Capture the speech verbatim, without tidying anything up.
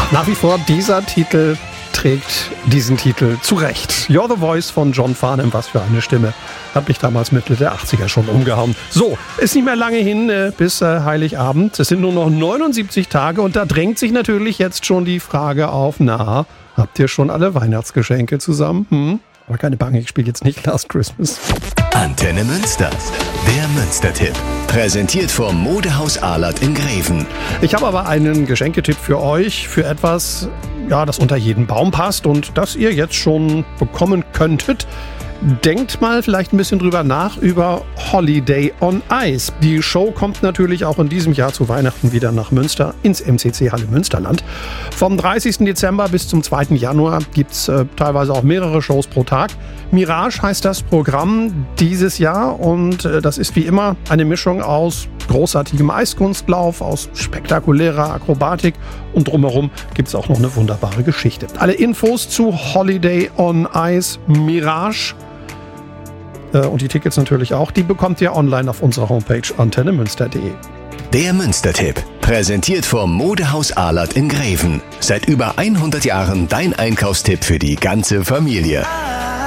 Nach wie vor, dieser Titel trägt diesen Titel zu Recht. You're the Voice von John Farnham, was für eine Stimme. Hat mich damals Mitte der achtziger schon umgehauen. So, ist nicht mehr lange hin äh, bis äh, Heiligabend. Es sind nur noch neunundsiebzig Tage und da drängt sich natürlich jetzt schon die Frage auf, na, habt ihr schon alle Weihnachtsgeschenke zusammen? Hm? Aber keine Bange, ich spiele jetzt nicht Last Christmas. Antenne Münster, der Münster-Tipp. Präsentiert vom Modehaus Ahlert in Greven. Ich habe aber einen Geschenketipp für euch, für etwas, ja, das unter jeden Baum passt und das ihr jetzt schon bekommen könntet. Denkt mal vielleicht ein bisschen drüber nach über Holiday on Ice. Die Show kommt natürlich auch in diesem Jahr zu Weihnachten wieder nach Münster ins M C C Halle Münsterland. Vom dreißigsten Dezember bis zum zweiten Januar gibt es äh, teilweise auch mehrere Shows pro Tag. Mirage heißt das Programm dieses Jahr und äh, das ist wie immer eine Mischung aus großartigem Eiskunstlauf, aus spektakulärer Akrobatik und drumherum gibt es auch noch eine wunderbare Geschichte. Alle Infos zu Holiday on Ice Mirage und die Tickets natürlich auch, die bekommt ihr online auf unserer Homepage antenne münster punkt de. Der Münster-Tipp, präsentiert vom Modehaus Ahlert in Greven. Seit über hundert Jahren dein Einkaufstipp für die ganze Familie.